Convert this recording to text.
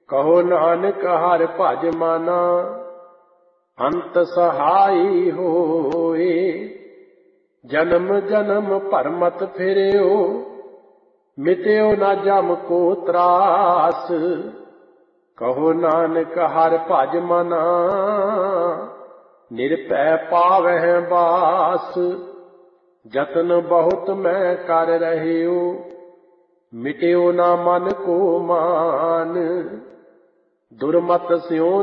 ਕਹੋ ਨਾਨਕ ਹਰਿ ਭਜ ਮਨਾ, ਅੰਤ ਸਹਾਈ ਹੋਏ। ਜਨਮ ਜਨਮ ਭਰਮਤ ਫਿਰਿਓ, ਮਿਟਿਓ ਨਾ ਜਮ ਕੋ ਤਰਾਸ। ਕਹੋ ਨਾਨਕ ਹਰਿ ਭਜ ਮਨਾ, ਨਿਰਭੈ ਪਾਵਹਿ ਬਾਸ। ਜਤਨ ਬਹੁਤ ਮੈਂ ਕਰ ਰਹਿਓ, ਮਿਟਿਓ ਨਾ ਮਨ ਕੋ ਮਾਨ। ਦੁਰਮਤ ਸਿਉ